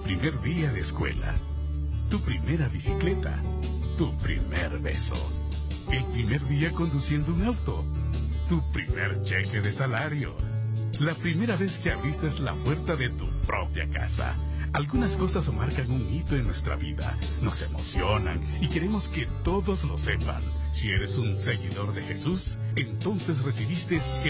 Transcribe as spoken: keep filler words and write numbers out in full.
primer día de escuela, tu primera bicicleta, tu primer beso, el primer día conduciendo un auto, tu primer cheque de salario, la primera vez que abriste la puerta de tu propia casa. Algunas cosas marcan un hito en nuestra vida, nos emocionan y queremos que todos lo sepan. Si eres un seguidor de Jesús, entonces recibiste